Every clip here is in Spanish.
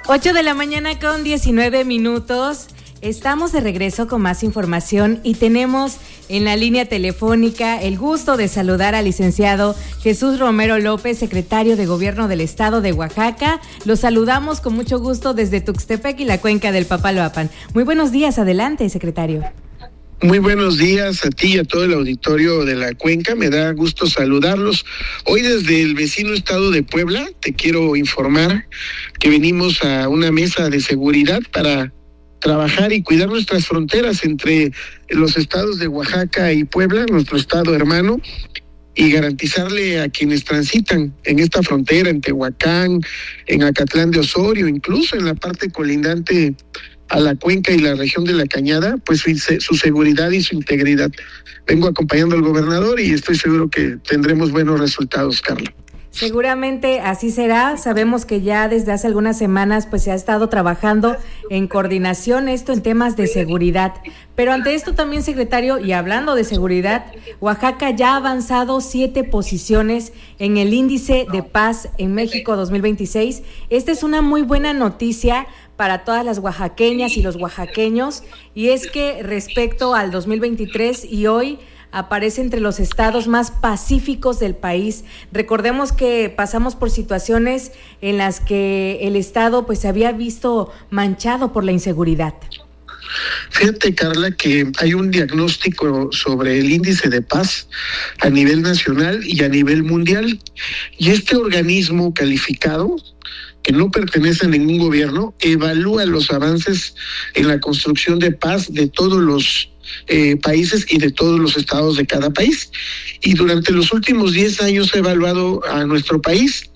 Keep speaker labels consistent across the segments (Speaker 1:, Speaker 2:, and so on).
Speaker 1: 8 de la mañana con 19 minutos. Estamos de regreso con más información y tenemos en la línea telefónica el gusto de saludar al licenciado Jesús Romero López, secretario de Gobierno del Estado de Oaxaca. Lo saludamos con mucho gusto desde Tuxtepec y la cuenca del Papaloapan. Muy buenos días, adelante, secretario.
Speaker 2: Muy buenos días a ti y a todo el auditorio de la cuenca, me da gusto saludarlos. Hoy desde el vecino estado de Puebla te quiero informar que venimos a una mesa de seguridad para trabajar y cuidar nuestras fronteras entre los estados de Oaxaca y Puebla, nuestro estado hermano, y garantizarle a quienes transitan en esta frontera, en Tehuacán, en Acatlán de Osorio, incluso en la parte colindante a la cuenca y la región de la Cañada, pues su seguridad y su integridad. Vengo acompañando al gobernador y estoy seguro que tendremos buenos resultados, Carla.
Speaker 1: Seguramente así será. Sabemos que ya desde hace algunas semanas pues se ha estado trabajando en coordinación esto en temas de seguridad. Pero ante esto también, secretario, y hablando de seguridad, Oaxaca ya ha avanzado 7 posiciones en el índice de paz en México 2026. Esta es una muy buena noticia para todas las oaxaqueñas y los oaxaqueños, y es que respecto al 2023 y hoy aparece entre los estados más pacíficos del país. Recordemos que pasamos por situaciones en las que el estado pues se había visto manchado por la inseguridad.
Speaker 2: Fíjate, Carla, que hay un diagnóstico sobre el índice de paz a nivel nacional y a nivel mundial, y este organismo calificado, que no pertenece a ningún gobierno, evalúa los avances en la construcción de paz de todos los países y de todos los estados de cada país. Y durante los últimos 10 años ha evaluado a nuestro país,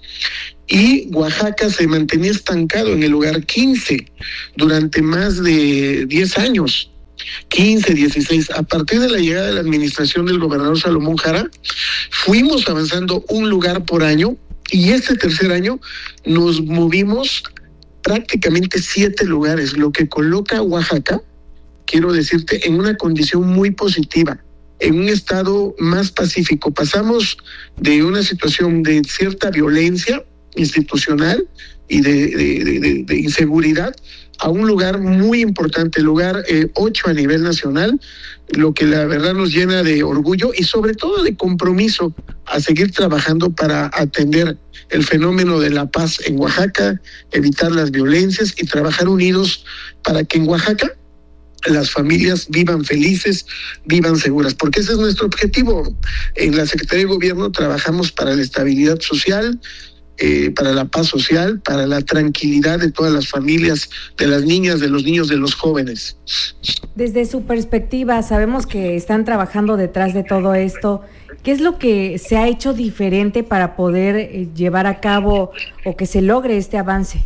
Speaker 2: y Oaxaca se mantenía estancado en el lugar 15 durante más de 10 años. 15, 16. A partir de la llegada de la administración del gobernador Salomón Jara, fuimos avanzando un lugar por año, y este tercer año nos movimos prácticamente 7 lugares, lo que coloca a Oaxaca, quiero decirte, en una condición muy positiva, en un estado más pacífico. Pasamos de una situación de cierta violencia institucional y de inseguridad a un lugar muy importante, lugar 8 a nivel nacional, lo que la verdad nos llena de orgullo y sobre todo de compromiso a seguir trabajando para atender el fenómeno de la paz en Oaxaca, evitar las violencias y trabajar unidos para que en Oaxaca las familias vivan felices, vivan seguras, porque ese es nuestro objetivo. En la Secretaría de Gobierno trabajamos para la estabilidad social, para la paz social, para la tranquilidad de todas las familias, de las niñas, de los niños, de los jóvenes.
Speaker 1: Desde su perspectiva, sabemos que están trabajando detrás de todo esto. ¿Qué es lo que se ha hecho diferente para poder llevar a cabo o que se logre este avance?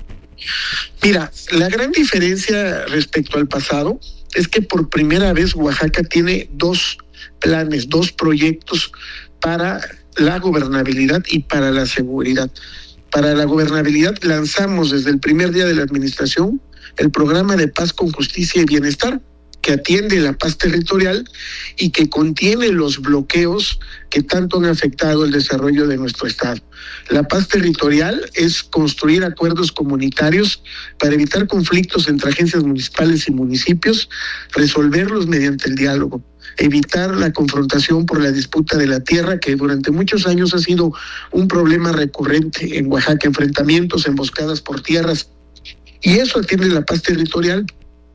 Speaker 2: Mira, la gran diferencia respecto al pasado es que por primera vez Oaxaca tiene 2 planes, 2 proyectos para la gobernabilidad y para la seguridad. Para la gobernabilidad lanzamos desde el primer día de la administración el programa de paz con justicia y bienestar, que atiende la paz territorial y que contiene los bloqueos que tanto han afectado el desarrollo de nuestro estado. La paz territorial es construir acuerdos comunitarios para evitar conflictos entre agencias municipales y municipios, resolverlos mediante el diálogo, evitar la confrontación por la disputa de la tierra, que durante muchos años ha sido un problema recurrente en Oaxaca, enfrentamientos, emboscadas por tierras, y eso atiende la paz territorial.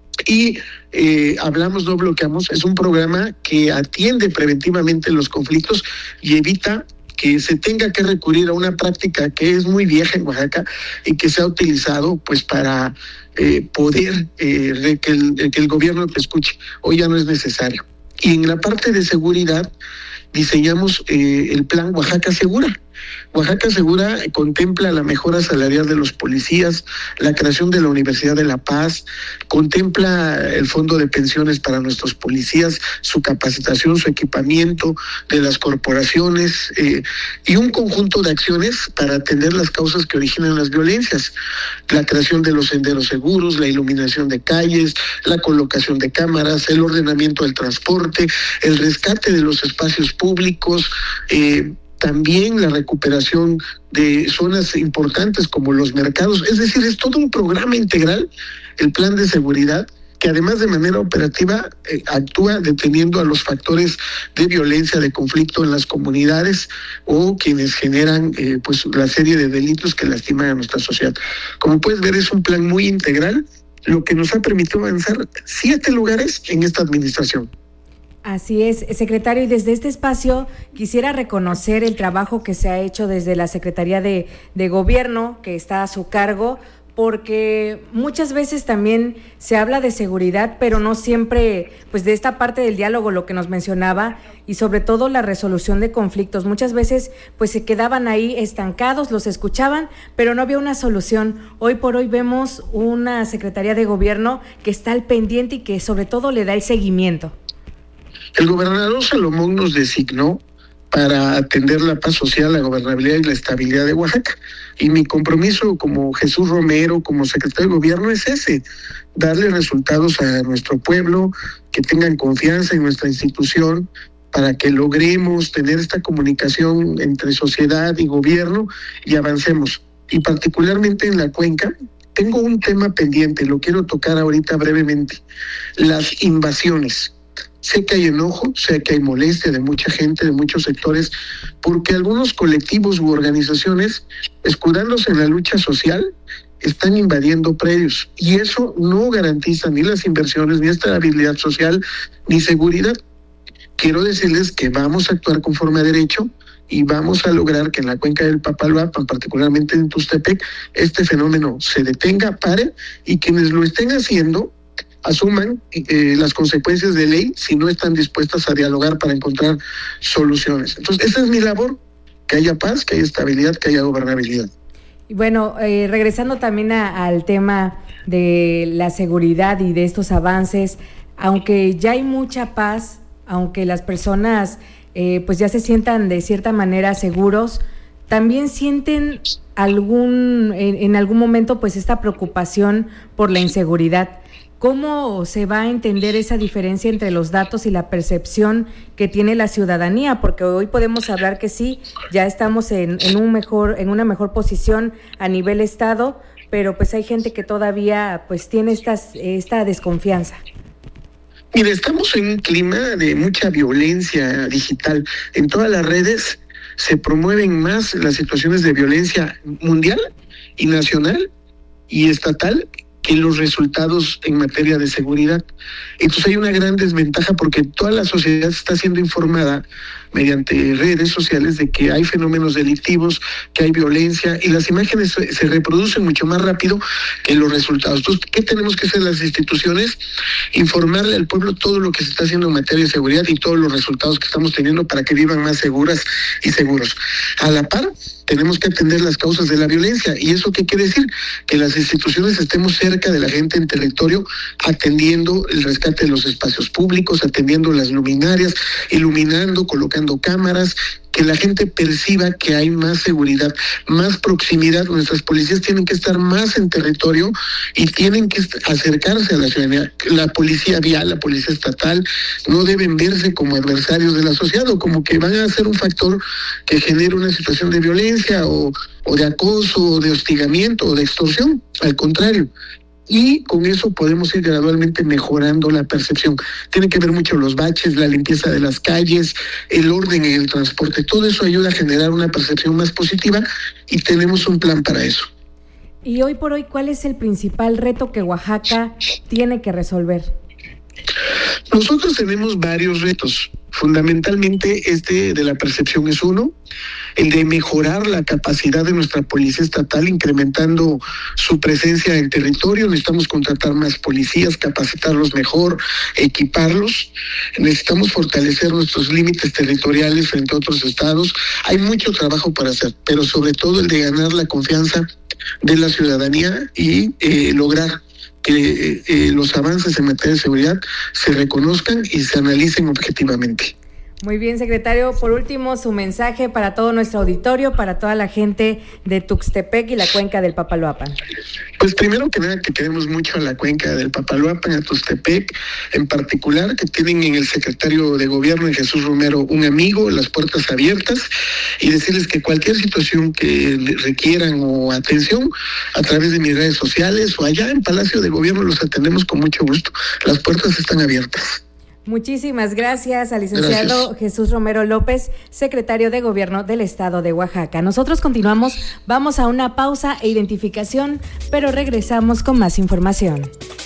Speaker 2: Y Hablamos, no bloqueamos, es un programa que atiende preventivamente los conflictos y evita que se tenga que recurrir a una práctica que es muy vieja en Oaxaca y que se ha utilizado pues para poder que el gobierno te escuche. Hoy ya no es necesario. Y en la parte de seguridad diseñamos el plan Oaxaca Segura. Oaxaca Segura contempla la mejora salarial de los policías, la creación de la Universidad de la Paz, contempla el fondo de pensiones para nuestros policías, su capacitación, su equipamiento de las corporaciones y un conjunto de acciones para atender las causas que originan las violencias, la creación de los senderos seguros, la iluminación de calles, la colocación de cámaras, el ordenamiento del transporte, el rescate de los espacios públicos, también la recuperación de zonas importantes como los mercados. Es decir, es todo un programa integral, el plan de seguridad, que además de manera operativa actúa deteniendo a los factores de violencia, de conflicto en las comunidades o quienes generan pues la serie de delitos que lastiman a nuestra sociedad. Como puedes ver, es un plan muy integral, lo que nos ha permitido avanzar 7 lugares en esta administración.
Speaker 1: Así es, secretario, y desde este espacio quisiera reconocer el trabajo que se ha hecho desde la Secretaría de Gobierno, que está a su cargo, porque muchas veces también se habla de seguridad, pero no siempre, pues de esta parte del diálogo, lo que nos mencionaba, y sobre todo la resolución de conflictos. Muchas veces pues se quedaban ahí estancados, los escuchaban, pero no había una solución. Hoy por hoy vemos una Secretaría de Gobierno que está al pendiente y que sobre todo le da el seguimiento.
Speaker 2: El gobernador Salomón nos designó para atender la paz social, la gobernabilidad y la estabilidad de Oaxaca. Y mi compromiso como Jesús Romero, como secretario de gobierno, es ese: darle resultados a nuestro pueblo, que tengan confianza en nuestra institución, para que logremos tener esta comunicación entre sociedad y gobierno y avancemos. Y particularmente en la cuenca, tengo un tema pendiente, lo quiero tocar ahorita brevemente: las invasiones. Sé que hay enojo, sé que hay molestia de mucha gente, de muchos sectores, porque algunos colectivos u organizaciones, escudándose en la lucha social, están invadiendo predios, y eso no garantiza ni las inversiones, ni estabilidad social, ni seguridad. Quiero decirles que vamos a actuar conforme a derecho y vamos a lograr que en la cuenca del Papaloapan, particularmente en Tuxtepec, este fenómeno se detenga, pare, y quienes lo estén haciendo asuman las consecuencias de ley si no están dispuestas a dialogar para encontrar soluciones. Entonces, esa es mi labor: que haya paz, que haya estabilidad, que haya gobernabilidad.
Speaker 1: Y bueno, regresando también al tema de la seguridad y de estos avances, aunque ya hay mucha paz, aunque las personas pues ya se sientan de cierta manera seguros, también sienten en algún momento pues esta preocupación por la inseguridad. ¿Cómo se va a entender esa diferencia entre los datos y la percepción que tiene la ciudadanía? Porque hoy podemos hablar que sí, ya estamos en una mejor posición a nivel estado, pero pues hay gente que todavía pues tiene esta desconfianza.
Speaker 2: Mira, estamos en un clima de mucha violencia digital. En todas las redes se promueven más las situaciones de violencia mundial y nacional y estatal que los resultados en materia de seguridad. Entonces hay una gran desventaja porque toda la sociedad está siendo informada mediante redes sociales de que hay fenómenos delictivos, que hay violencia, y las imágenes se reproducen mucho más rápido que los resultados. Entonces, ¿qué tenemos que hacer las instituciones? Informarle al pueblo todo lo que se está haciendo en materia de seguridad y todos los resultados que estamos teniendo para que vivan más seguras y seguros. A la par, tenemos que atender las causas de la violencia. ¿Y eso qué quiere decir? Que las instituciones estemos cerca de la gente en territorio, atendiendo el rescate de los espacios públicos, atendiendo las luminarias, iluminando, colocando cámaras, que la gente perciba que hay más seguridad, más proximidad. Nuestras policías tienen que estar más en territorio y tienen que acercarse a la ciudadanía. La policía vial, la policía estatal, no deben verse como adversarios de la sociedad o como que van a ser un factor que genere una situación de violencia o de acoso, o de hostigamiento o de extorsión. Al contrario. Y con eso podemos ir gradualmente mejorando la percepción. Tiene que ver mucho los baches, la limpieza de las calles, el orden en el transporte. Todo eso ayuda a generar una percepción más positiva y tenemos un plan para eso.
Speaker 1: Y hoy por hoy, ¿cuál es el principal reto que Oaxaca tiene que resolver?
Speaker 2: Nosotros tenemos varios retos. Fundamentalmente este de la percepción es uno, el de mejorar la capacidad de nuestra policía estatal, incrementando su presencia en territorio. Necesitamos contratar más policías, capacitarlos mejor, equiparlos. Necesitamos fortalecer nuestros límites territoriales frente a otros estados. Hay mucho trabajo para hacer, pero sobre todo el de ganar la confianza de la ciudadanía y lograr que los avances en materia de seguridad se reconozcan y se analicen objetivamente.
Speaker 1: Muy bien, secretario. Por último, su mensaje para todo nuestro auditorio, para toda la gente de Tuxtepec y la cuenca del Papaloapan.
Speaker 2: Pues primero que nada que queremos mucho a la cuenca del Papaloapan, a Tuxtepec en particular, que tienen en el secretario de Gobierno, en Jesús Romero, un amigo, las puertas abiertas, y decirles que cualquier situación que requieran o atención, a través de mis redes sociales o allá en Palacio de Gobierno los atendemos con mucho gusto. Las puertas están abiertas.
Speaker 1: Muchísimas gracias al licenciado Jesús Romero López, secretario de Gobierno del Estado de Oaxaca. Nosotros continuamos, vamos a una pausa e identificación, pero regresamos con más información.